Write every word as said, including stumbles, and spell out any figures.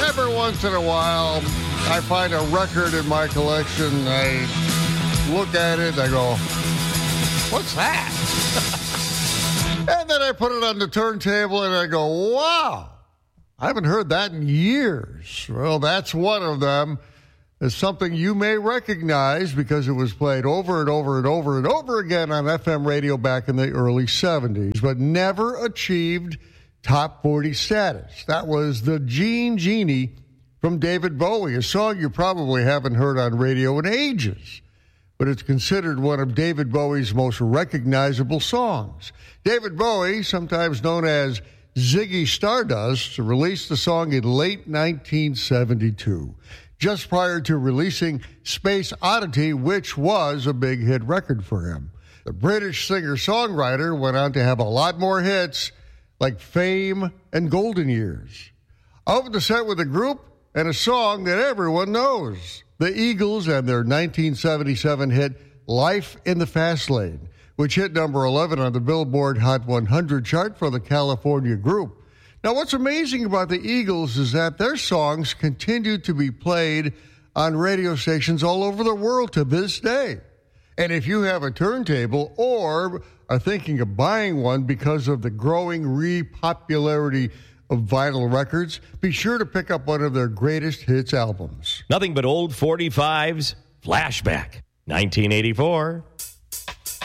Every once in a while, I find a record in my collection. I look at it, I go, what's that? And then I put it on the turntable and I go, wow, I haven't heard that in years. Well, that's one of them. It's something you may recognize because it was played over and over and over and over again on F M radio back in the early seventies, but never achieved top forty status. That was the Gene Genie from David Bowie, a song you probably haven't heard on radio in ages, but it's considered one of David Bowie's most recognizable songs. David Bowie, sometimes known as Ziggy Stardust, released the song in late nineteen seventy-two, just prior to releasing Space Oddity, which was a big hit record for him. The British singer-songwriter went on to have a lot more hits, like Fame and Golden Years. I opened the set with a group and a song that everyone knows, the Eagles and their nineteen seventy-seven hit Life in the Fast Lane, which hit number eleven on the Billboard Hot one hundred chart for the California group. Now, what's amazing about the Eagles is that their songs continue to be played on radio stations all over the world to this day. And if you have a turntable or are thinking of buying one because of the growing re-popularity of vinyl records, be sure to pick up one of their greatest hits albums. Nothing but old forty-fives, Flashback, nineteen eighty-four.